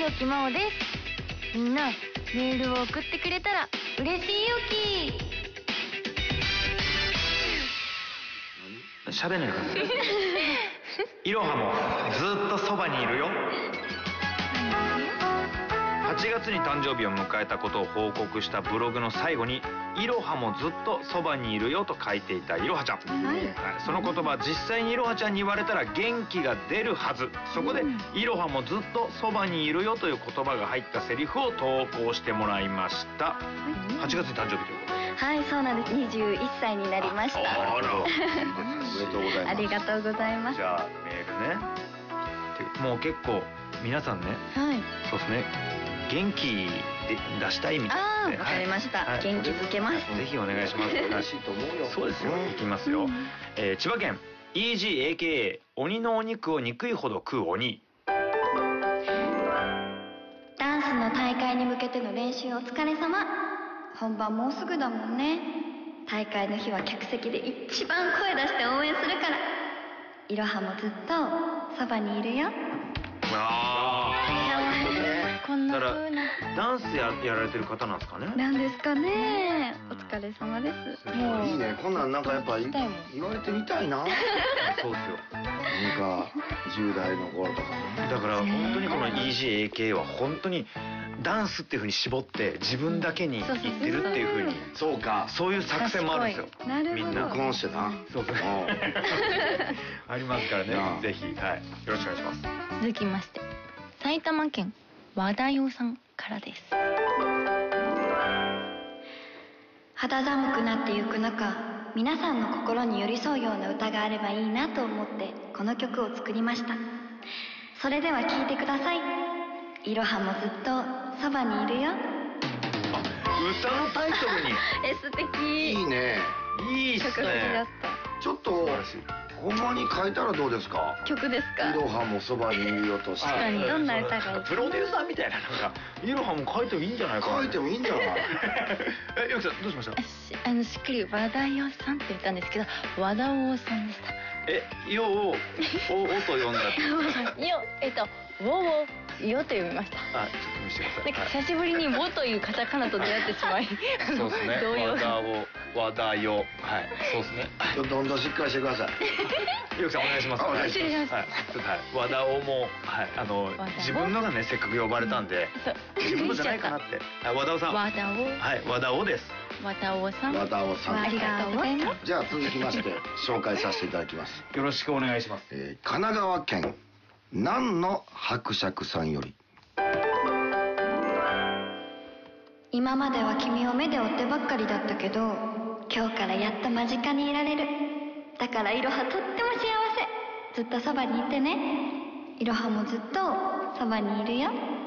清き真央です。みんなメールを送ってくれたら嬉しいよき。しゃべんないからいろはもずっとそばにいるよ。8月に誕生日を迎えたことを報告したブログの最後にいろはもずっとそばにいるよと書いていたいろはちゃん、その言葉実際にいろはちゃんに言われたら元気が出るはず。そこでいろはもずっとそばにいるよという言葉が入ったセリフを投稿してもらいました。8月に誕生日ということで。 はい、そうなんです。21歳になりました。 おめでとうございます。 ありがとうございます。 じゃあメールね。もう結構皆さんね、はい、そうですね、元気で出したいみたいな、ね。 わかりました。はい、元気づけます。 ぜひお願いします。らしいと思うよ。そうですよ。いきますよ。千葉県 EGAKA 鬼のお肉を憎いほど食う鬼。 ダンスの大会に向けての練習お疲れ様。本番もうすぐだもんね。大会の日は客席で一番声出して応援するから。いろはもずっとそばにいるよ。こんな風なダンスやられてる方なんですかね。 なんですかね。お疲れ様です。 もういいね。こんなんなんかやっぱ言われてみたいな。 そうですよ。 なんか10代の頃とかね。 だから本当にこの EGAK は本当にダンスっていう風に絞って自分だけに言ってるっていう風に、そうか、そういう作戦もあるんですよ。みんな録音してな。 そうですね。ありますからね。ぜひ、はい、よろしくお願いします。 続きまして埼玉県和田洋さんからです。肌寒くなってゆく中、皆さんの心に寄り添うような歌があればいいなと思ってこの曲を作りました。それでは聴いてください。いろはもずっとそばにいるよ。 歌のタイトルに素敵。 いいね。 いいっすね。 ちょっとほんまに書いたらどうですか。 曲ですか。 いろはもそばにいるよとして。 確かにどんな歌がいい。 プロデューサーみたいな、なんかいろはも書いてもいいんじゃないかな。 書いてもいいんじゃない。 よきさんどうしました。 しっかり和田洋さんって言ったんですけど和田王さんでした。 よをおと読んだ。 よをよと読みました。 ちょっと見せてください。 なんか久しぶりに「も」というカタカナと出会ってしまい、 そうですね。和田よ、はい、そうですね。 ちょっとどんどんしっかりしてください。 よきさんお願いします。 お願いします。 はい、和田をも、はい、自分のがねせっかく呼ばれたんで、自分のじゃないかなって。和田さん。 和田を。 はい、和田をです。 和田尾さん。 和田尾さん。 ありがとうございます。 じゃあ続きまして紹介させていただきます。 よろしくお願いします。 神奈川県南の伯爵さんより。 今までは君を目で追ってばっかりだったけど、今日からやっと間近にいられる。だからいろはとっても幸せ。ずっとそばにいてね。いろはもずっとそばにいるよ。